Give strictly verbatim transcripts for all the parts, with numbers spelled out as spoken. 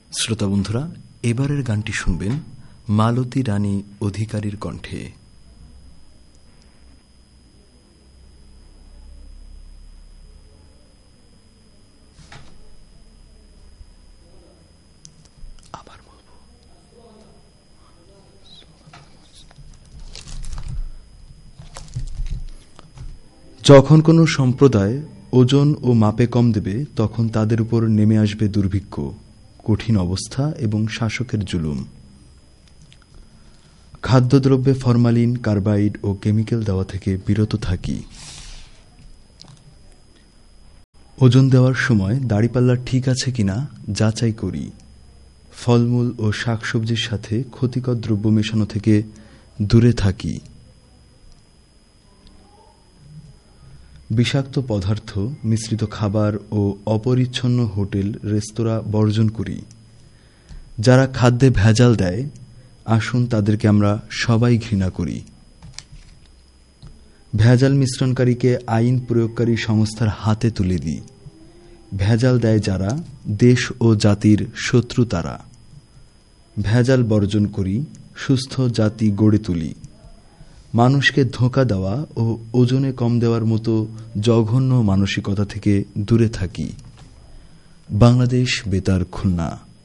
শ্রোতা বন্ধুরা, এবারের গানটি শুনবেন মালতী রানী অধিকারীর কণ্ঠে। যখন কোনো সম্প্রদায় ওজন ও মাপে কম দেবে, তখন তাদের উপর নেমে আসবে দুর্ভিক্ষ, কঠিন অবস্থা এবং শাসকের জুলুম। খাদ্যদ্রব্যে ফরমালিন, কার্বাইড ও কেমিক্যাল দেওয়া থেকে বিরত থাকি। ওজন দেওয়ার সময় দাড়িপাল্লা ঠিক আছে কিনা যাচাই করি। ফলমূল ও শাকসবজির সাথে ক্ষতিকর দ্রব্য মেশানো থেকে দূরে থাকি। বিষাক্ত পদার্থ মিশ্রিত খাবার ও অপরিচ্ছন্ন হোটেল রেস্তোরাঁ বর্জন করি। যারা খাদ্যে ভেজাল দেয়, আসুন তাদেরকে আমরা সবাই ঘৃণা করি। ভেজাল মিশ্রণকারীকে আইন প্রয়োগকারী সংস্থার হাতে তুলে দিই। ভেজাল দেয় যারা, দেশ ও জাতির শত্রু তারা। ভেজাল বর্জন করি, সুস্থ জাতি গড়ে তুলি। মানুষকে ধোঁকা দেওয়া ও ওজনে কম দেওয়ার মতো জঘন্য মানসিকতা থেকে দূরে থাকি। বাংলাদেশ বেতার, খুলনা।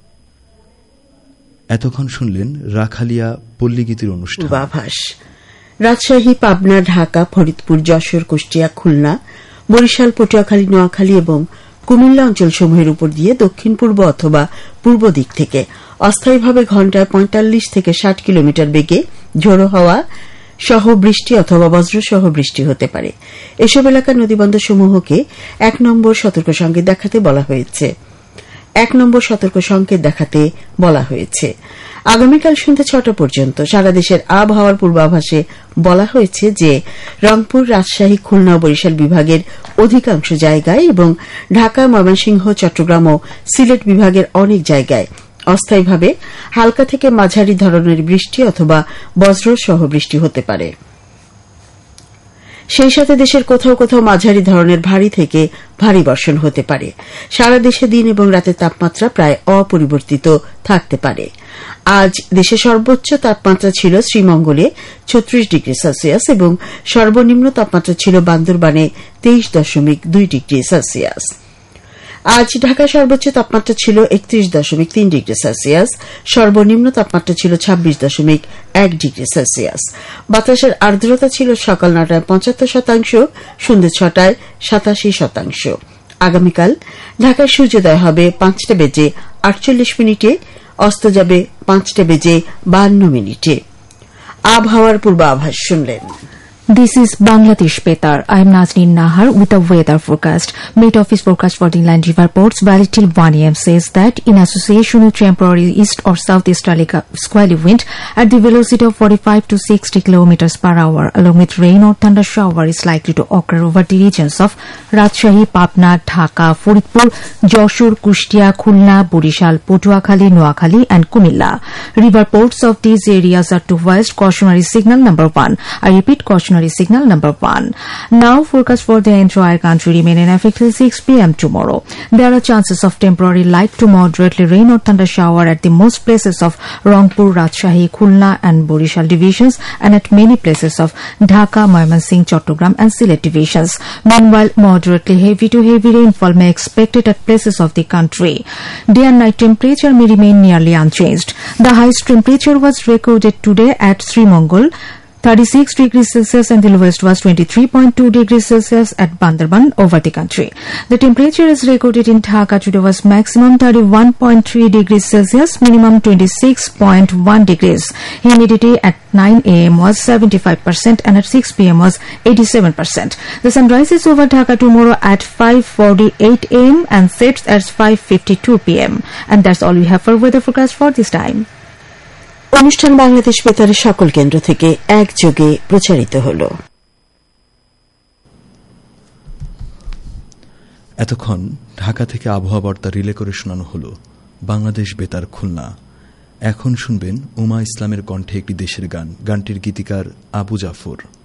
এতক্ষণ শুনলেন রাখালিয়া পল্লীগীতির অনুষ্ঠান। পূর্বাভাস। রাজশাহী, পাবনা, ঢাকা, ফরিদপুর, যশোর, কুষ্টিয়া, খুলনা, বরিশাল, পটুয়াখালী, নোয়াখালী এবং কুমিল্লা অঞ্চলসমূহের উপর দিয়ে দক্ষিণ পূর্ব অথবা পূর্ব দিক থেকে অস্থায়ীভাবে ঘণ্টায় পঁয়তাল্লিশ থেকে ষাট কিলোমিটার বেগে ঝোড়ো হাওয়া সহ বৃষ্টি অথবা বজ্রসহ বৃষ্টি হতে পারে। এসব এলাকার নদীবন্দরসমূহকে এক নম্বর সতর্ক সংকেত দেখাতে বলা হয়েছে এক নম্বর সতর্ক সংকেত দেখাতে বলা হয়েছে আগামীকাল সন্ধ্যা ছটা পর্যন্ত সারা দেশের আবহাওয়ার পূর্বাভাসে বলা হয়েছে যে রংপুর, রাজশাহী, খুলনা ও বরিশাল বিভাগের অধিকাংশ জায়গায় এবং ঢাকা, ময়মনসিংহ, চট্টগ্রাম ও সিলেট বিভাগের অনেক জায়গায় অস্থায়ীভাবে হালকা থেকে মাঝারি ধরনের বৃষ্টি অথবা বজ্রসহ বৃষ্টি হতে পারে। সেই সাথে দেশের কোথাও কোথাও মাঝারি ধরনের ভারী থেকে ভারী বর্ষণ হতে পারে। সারা দেশে দিন এবং রাতের তাপমাত্রা প্রায় অপরিবর্তিত থাকতে পারে। আজ দেশে সর্বোচ্চ তাপমাত্রা ছিল শ্রীমঙ্গলে ছত্রিশ ডিগ্রি সেলসিয়াস এবং সর্বনিম্ন তাপমাত্রা ছিল বান্দরবানে তেইশ দশমিক দুই ডিগ্রি সেলসিয়াস। আজ ঢাকায় সর্বোচ্চ তাপমাত্রা ছিল একত্রিশ দশমিক তিন ডিগ্রি সেলসিয়াস, সর্বনিম্ন তাপমাত্রা ছিল ছাব্বিশ দশমিক এক ডিগ্রি সেলসিয়াস। বাতাসের আর্দ্রতা ছিল সকাল নটায় পঁচাত্তর শতাংশ, সন্ধ্যে ছটায় সাতাশি শতাংশ। আগামীকাল ঢাকায় সূর্যোদয় হবে পাঁচটা বেজে আটচল্লিশ মিনিটে, অস্ত যাবে পাঁচটা বেজে বান্ন মিনিটে। আবহাওয়ার পূর্বাভাস শুনলেন। This is Bangladesh Betar. I am Nazneen Nahar with the weather forecast. Met Office forecast for the Inland River ports valid till one a m says that in association with temporary east or southeasterly squally wind at the velocity of forty-five to sixty kilometers per hour, along with rain or thunder shower is likely to occur over the regions of Rajshahi, Pabna, Dhaka, Faridpur, Joshore, Kushtia, Khulna, Borishal, Patuakhali, Noakhali and Kumilla. River ports of these areas are to west cautionary signal number one. I repeat, cautionary signal number one. Now forecast for the entire country remain in effect till six p m tomorrow. There are chances of temporary light to moderately rain or thunder shower at the most places of Rangpur, Rajshahi, Khulna and Borishal divisions and at many places of Dhaka, Mymensingh, Chattogram and Sylhet divisions. Meanwhile, moderately heavy to heavy rainfall may expected at places of the country. Day and night temperature may remain nearly unchanged. The highest temperature was recorded today at Srimongol, thirty-six degrees Celsius, and the lowest was twenty-three point two degrees Celsius at Bandarban over the country. The temperature is recorded in Dhaka today was maximum thirty-one point three degrees Celsius, minimum twenty-six point one degrees. Humidity at nine a m was seventy-five percent and at six p m was eighty-seven percent. The sun rises over Dhaka tomorrow at five forty-eight a m and sets at five fifty-two p m. And that's all we have for weather forecast for this time. অনুষ্ঠান বাংলাদেশ বেতারের সকল কেন্দ্র থেকে একযোগে প্রচারিত হল। এতক্ষণ ঢাকা থেকে আবহাওয়া বার্তা রিলে করে শোনানো হল বাংলাদেশ বেতার, খুলনা। এখন শুনবেন উমা ইসলামের কণ্ঠে একটি দেশের গান। গানটির গীতিকার আবু জাফর।